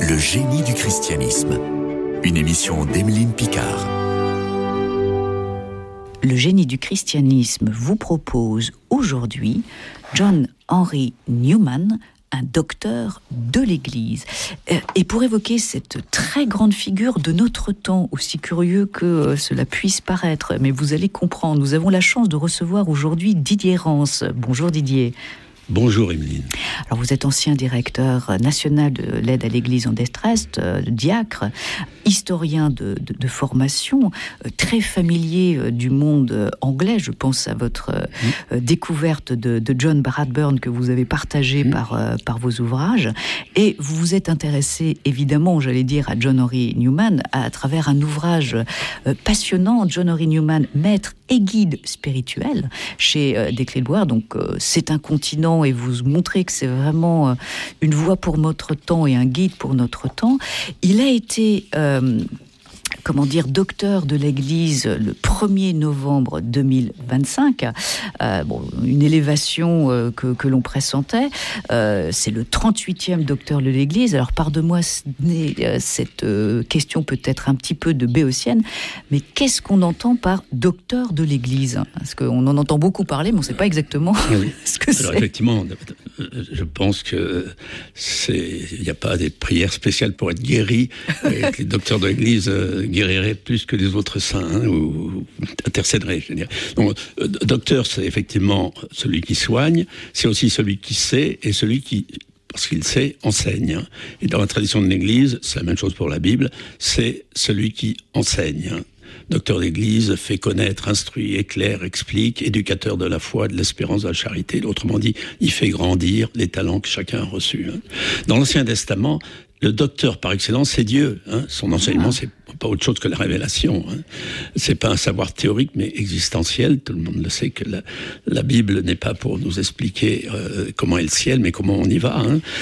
Le génie du christianisme. Une émission d'Emeline Picard. Le génie du christianisme vous propose aujourd'hui John Henry Newman, un docteur de l'Église. Et pour évoquer cette très grande figure de notre temps, aussi curieux que cela puisse paraître, mais vous allez comprendre, nous avons la chance de recevoir aujourd'hui Didier Rance. Bonjour Didier. Bonjour Emeline. Alors vous êtes ancien directeur national de l'aide à l'Église en détresse, diacre, historien de formation, très familier du monde anglais. Je pense à votre découverte de John Bradburn que vous avez partagé par vos ouvrages. Et vous vous êtes intéressé, évidemment, j'allais dire, à John Henry Newman à travers un ouvrage passionnant, John Henry Newman, maître et guide spirituel, chez Des Clés de Bois. Donc c'est un continent et vous montrez que c'est vraiment une voie pour notre temps et un guide pour notre temps. Il a été docteur de l'Église le 1er novembre 2025. Une élévation que l'on pressentait. C'est le 38e docteur de l'Église. Alors, pardonne-moi, cette question peut-être un petit peu de béotienne, mais qu'est-ce qu'on entend par docteur de l'Église ? Parce qu'on en entend beaucoup parler, mais on ne sait pas exactement ce que c'est. Alors, effectivement, je pense qu'il n'y a pas des prières spéciales pour être guéri, et que les docteurs de l'Église guérirait plus que les autres saints, ou intercéderait, je veux dire. Donc, docteur, c'est effectivement celui qui soigne, c'est aussi celui qui sait, et celui qui, parce qu'il sait, enseigne. Et dans la tradition de l'Église, c'est la même chose pour la Bible, c'est celui qui enseigne. Docteur d'Église fait connaître, instruit, éclaire, explique, éducateur de la foi, de l'espérance, de la charité. Autrement dit, il fait grandir les talents que chacun a reçus. Dans l'Ancien Testament, le docteur par excellence, c'est Dieu. Son enseignement, c'est pas autre chose que la révélation. C'est pas un savoir théorique, mais existentiel. Tout le monde le sait que la Bible n'est pas pour nous expliquer comment est le ciel, mais comment on y va.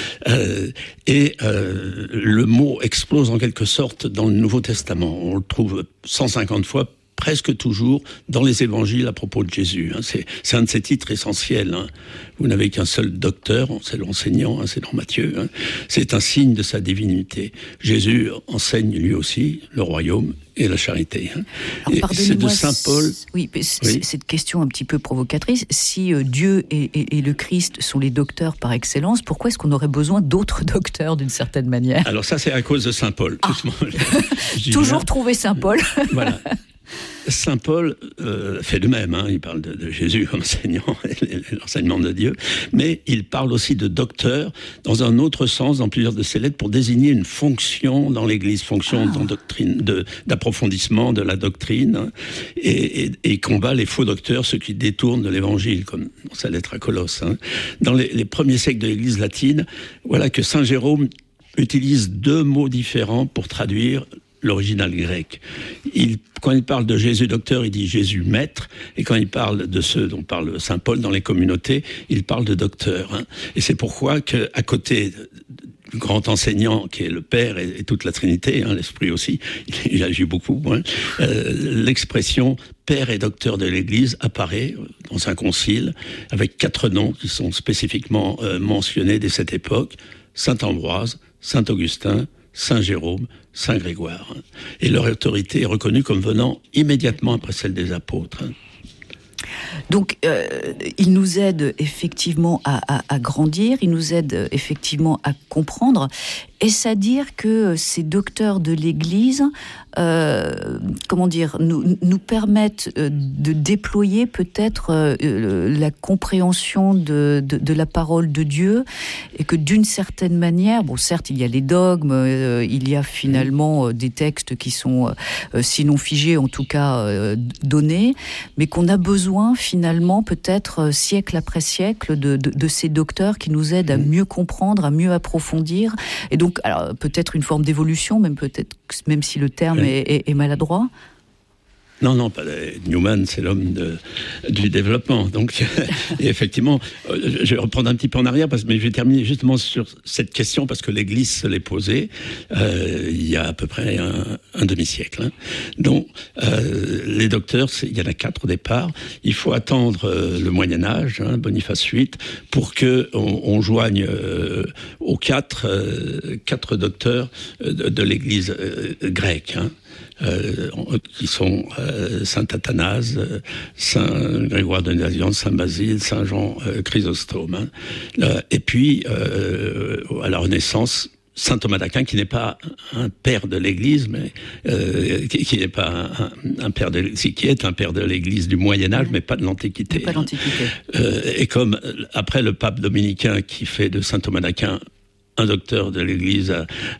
Le mot explose en quelque sorte dans le Nouveau Testament. On le trouve 150 fois, presque toujours, dans les évangiles à propos de Jésus. C'est un de ses titres essentiels. Vous n'avez qu'un seul docteur, c'est l'enseignant, c'est dans Matthieu. C'est un signe de sa divinité. Jésus enseigne lui aussi le royaume et la charité. Alors, pardonnez-moi, c'est de Saint Paul. Oui, cette question un petit peu provocatrice. Si Dieu et le Christ sont les docteurs par excellence, pourquoi est-ce qu'on aurait besoin d'autres docteurs d'une certaine manière ? Alors ça, c'est à cause de Saint Paul. Toujours trouver Saint Paul. Voilà. Saint Paul fait de même, il parle de Jésus comme enseignant, l'enseignement de Dieu, mais il parle aussi de docteur dans un autre sens, dans plusieurs de ses lettres, pour désigner une fonction dans l'Église, fonction d'approfondissement de la doctrine, et combat les faux docteurs, ceux qui détournent de l'Évangile, comme dans sa lettre à Colosse. Dans les premiers siècles de l'Église latine, voilà que Saint Jérôme utilise deux mots différents pour traduire l'original grec. Quand il parle de Jésus docteur, il dit Jésus maître, et quand il parle de ceux dont parle Saint Paul dans les communautés, il parle de docteur. Et c'est pourquoi qu'à côté du grand enseignant qui est le Père et toute la Trinité, l'Esprit aussi, il agit beaucoup, l'expression Père et docteur de l'Église apparaît dans un concile avec 4 noms qui sont spécifiquement mentionnés dès cette époque: Saint Ambroise, Saint Augustin, Saint Jérôme, Saint Grégoire. Et leur autorité est reconnue comme venant immédiatement après celle des apôtres. Donc, il nous aide effectivement à grandir, il nous aide effectivement à comprendre. Est-ce à dire que ces docteurs de l'Église, nous permettent de déployer peut-être la compréhension de la parole de Dieu, et que d'une certaine manière, certes il y a les dogmes, il y a finalement des textes qui sont sinon figés, en tout cas donnés, mais qu'on a besoin finalement peut-être siècle après siècle de ces docteurs qui nous aident à mieux comprendre, à mieux approfondir, et donc alors, peut-être une forme d'évolution, même si le terme est maladroit. Non, pas Newman, c'est l'homme du développement. Donc, et effectivement, je vais reprendre un petit peu en arrière, mais je vais terminer justement sur cette question, parce que l'Église se l'est posée il y a à peu près un demi-siècle. Hein. Donc, les docteurs, il y en a 4 au départ. Il faut attendre le Moyen-Âge, hein, Boniface VIII, pour qu'on joigne aux 4 docteurs de l'Église grecque. Hein. Qui sont Saint Athanase, Saint Grégoire de Nazianze, Saint Basile, Saint Jean Chrysostome. Hein. Et puis, à la Renaissance, Saint Thomas d'Aquin, qui n'est pas un père de l'Église, mais qui n'est pas un père de l'Église, qui est un père de l'Église du Moyen Âge, mais pas de l'Antiquité. Pas l'Antiquité. Et comme après le pape dominicain qui fait de Saint Thomas d'Aquin un docteur de l'Église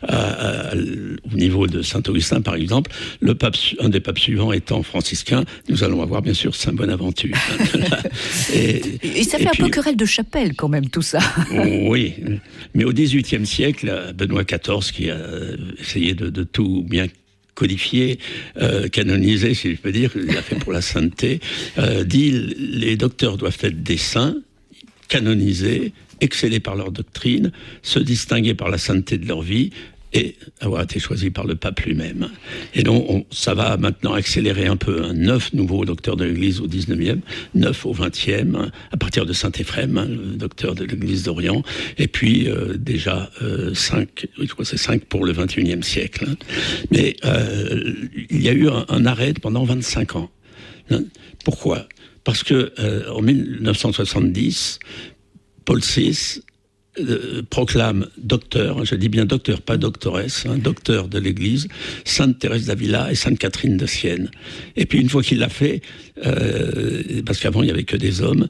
au niveau de Saint-Augustin, par exemple, un des papes suivants étant franciscain, nous allons avoir bien sûr Saint Bonaventure. et ça fait un peu querelle de chapelle quand même, tout ça. Oui, mais au XVIIIe siècle, Benoît XIV, qui a essayé de tout bien codifié, canonisé, si je peux dire, il a fait pour la sainteté, dit les docteurs doivent être des saints, canonisés, exceller par leur doctrine, se distinguer par la sainteté de leur vie et avoir été choisis par le pape lui-même. Et donc, ça va maintenant accélérer un peu. 9 nouveaux docteurs de l'Église au 19e, 9 au 20e, à partir de Saint-Éphrem, le docteur de l'Église d'Orient, et puis déjà 5, je crois que c'est 5 pour le 21e siècle. Mais il y a eu un arrêt pendant 25 ans. Pourquoi ? Parce que en 1970, Paul VI proclame docteur, je dis bien docteur, pas doctoresse, docteur de l'Église, Sainte Thérèse d'Avila et Sainte Catherine de Sienne. Et puis une fois qu'il l'a fait, parce qu'avant il n'y avait que des hommes,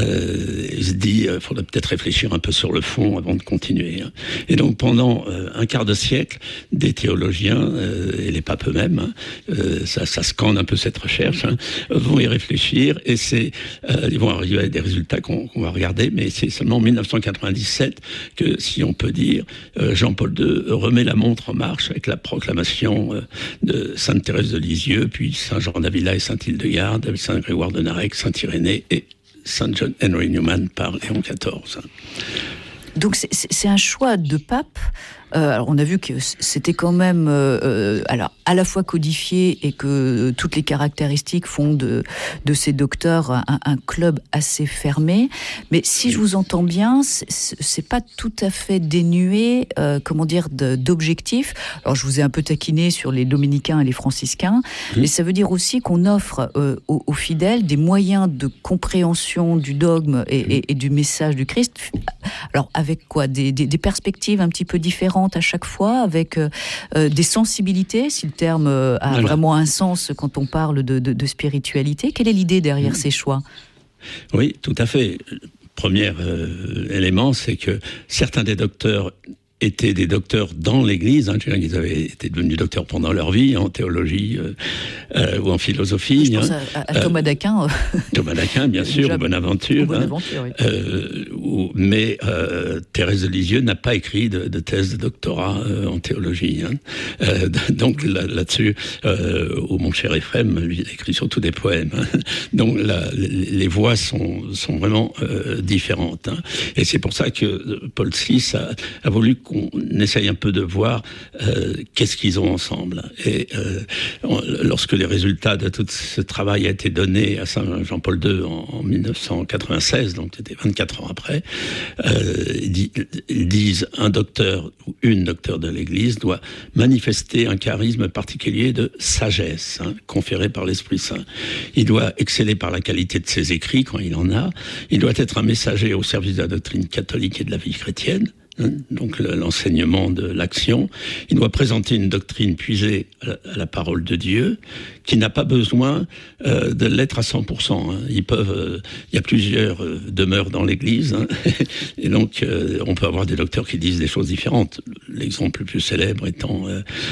il se dit il faudrait peut-être réfléchir un peu sur le fond avant de continuer. Et donc pendant un quart de siècle, des théologiens et les papes eux-mêmes, ça scande un peu cette recherche, vont y réfléchir et ils vont arriver à des résultats qu'on va regarder, mais c'est seulement en 1997 que, si on peut dire, Jean-Paul II remet la montre en marche avec la proclamation de Sainte Thérèse de Lisieux, puis Saint Jean d'Avila et Saint Hildegarde, Saint Grégoire de Narek, Saint Irénée et Saint John Henry Newman par Léon XIV. Donc c'est un choix de pape. Alors on a vu que c'était quand même alors à la fois codifié et que toutes les caractéristiques font de ces docteurs un club assez fermé. Mais si je vous entends bien, c'est pas tout à fait dénué, d'objectifs. Alors je vous ai un peu taquiné sur les dominicains et les franciscains, mais ça veut dire aussi qu'on offre aux fidèles des moyens de compréhension du dogme et du message du Christ. Alors avec quoi, des perspectives un petit peu différentes à chaque fois, avec des sensibilités, si le terme a vraiment un sens quand on parle de spiritualité. Quelle est l'idée derrière ces choix ? Oui, tout à fait. Premier élément, c'est que certains des docteurs étaient des docteurs dans l'Église, ils avaient été devenus docteurs pendant leur vie, en théologie ou en philosophie. Je pense à Thomas d'Aquin. Thomas d'Aquin, bien sûr, ou Bonaventure. Oui. Mais Thérèse de Lisieux n'a pas écrit de thèse de doctorat en théologie. Donc là-dessus, mon cher Éphrem, lui, il écrit surtout des poèmes. Donc les voix sont vraiment différentes. Et c'est pour ça que Paul VI a voulu qu'on essaye un peu de voir qu'est-ce qu'ils ont ensemble. Et lorsque les résultats de tout ce travail a été donné à Saint Jean-Paul II en 1996, donc c'était 24 ans après, ils disent un docteur ou une docteur de l'Église doit manifester un charisme particulier de sagesse, conféré par l'Esprit Saint. Il doit exceller par la qualité de ses écrits, quand il en a. Il doit être un messager au service de la doctrine catholique et de la vie chrétienne. Donc l'enseignement de l'action. Il doit présenter une doctrine puisée à la parole de Dieu, qui n'a pas besoin de l'être à 100%. Il y a plusieurs demeures dans l'Église, et donc on peut avoir des docteurs qui disent des choses différentes. L'exemple le plus célèbre étant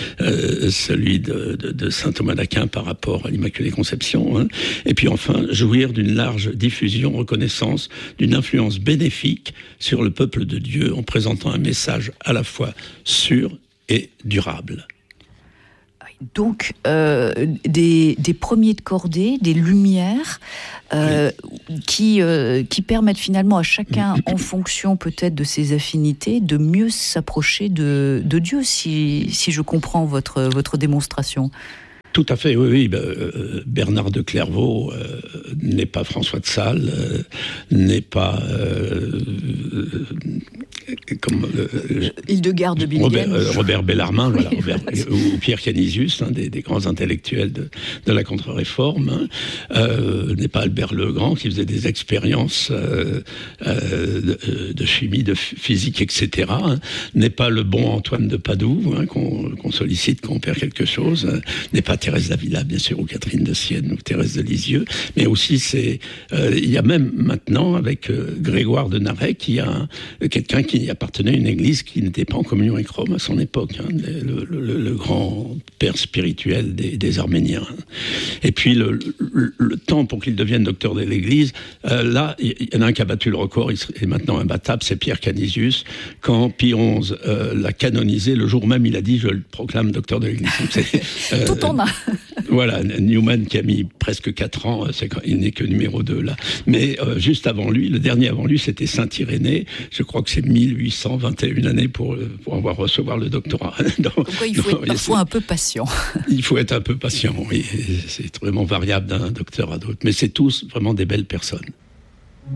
celui de saint Thomas d'Aquin par rapport à l'Immaculée Conception. Et puis enfin, jouir d'une large diffusion, reconnaissance d'une influence bénéfique sur le peuple de Dieu en présentant un message à la fois sûr et durable. Donc, des premiers de cordée, des lumières qui permettent finalement à chacun, en fonction peut-être de ses affinités, de mieux s'approcher de Dieu, si je comprends votre démonstration. Tout à fait, oui. Bernard de Clairvaux n'est pas François de Sales, n'est pas Hildegarde de Bingen, Robert Bellarmine, voilà, ou Pierre Canisius, des grands intellectuels de la Contre-Réforme, n'est pas Albert Legrand qui faisait des expériences de chimie, de physique, etc. N'est pas le bon Antoine de Padoue qu'on sollicite quand on perd quelque chose, n'est pas Thérèse d'Avila, bien sûr, ou Catherine de Sienne, ou Thérèse de Lisieux, mais aussi il y a même maintenant, avec Grégoire de Narek, qui y a quelqu'un qui appartenait à une église qui n'était pas en communion avec Rome à son époque, le grand père spirituel des Arméniens. Et puis le temps pour qu'il devienne docteur de l'église, là, il y en a un qui a battu le record, il est maintenant imbattable, c'est Pierre Canisius. Quand Pie XI l'a canonisé, le jour même, il a dit « je le proclame docteur de l'église ». Tout en un. Voilà, Newman qui a mis presque 4 ans, il n'est que numéro 2 là. Mais juste avant lui, le dernier avant lui, c'était Saint-Irénée. Je crois que c'est 1821 années pour recevoir le doctorat. Pourquoi il faut être parfois un peu patient. Il faut être un peu patient, oui. C'est vraiment variable d'un docteur à d'autres. Mais c'est tous vraiment des belles personnes.